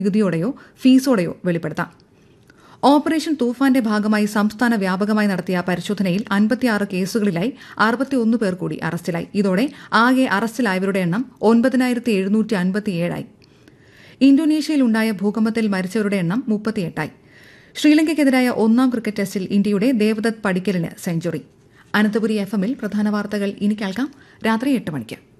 നികുതിയോടെയോ ഫീസോടെയോ വെളിപ്പെടുത്താം. Operation തൂഫാന്റെ ഭാഗമായി സംസ്ഥാന വ്യാപകമായി നടത്തിയ പരിശോധനയിൽ 56 കേസുകളിലായി 61 പേർ കൂടി അറസ്റ്റിലായി. ഇതോടെ ആകെ അറസ്റ്റിലായവരുടെ എണ്ണം 9757 ഇന്തോനേഷ്യയിലുണ്ടായ ഭൂകമ്പത്തിൽ മരിച്ചവരുടെ എണ്ണം 38. ശ്രീലങ്കയ്ക്കെതിരായ 1-ാം ക്രിക്കറ്റ് ടെസ്റ്റിൽ ഇന്ത്യയുടെ ദേവദത്ത് പടിക്കലിന് സെഞ്ചുറി. അനന്തപുരി FM-ൽ പ്രധാന വാർത്തകൾ ഇനി കേൾക്കാം രാത്രി 8 മണിക്ക്.